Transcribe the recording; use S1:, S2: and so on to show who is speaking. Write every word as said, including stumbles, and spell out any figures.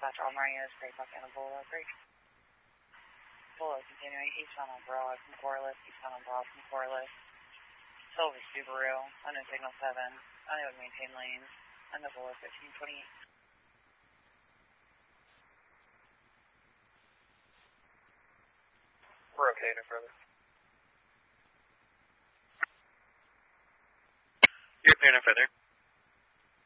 S1: dispatch all Marias, Great Buck, and Ebola Creek. Ebola continuing eastbound on Umbrella from Corliss, eastbound on Umbrella from Corliss. Silver Subaru, unknown signal seven, unable to maintain lanes, and the Ebola fifteen twenty-eight.
S2: We're okay, no further.
S3: You're clear, no further.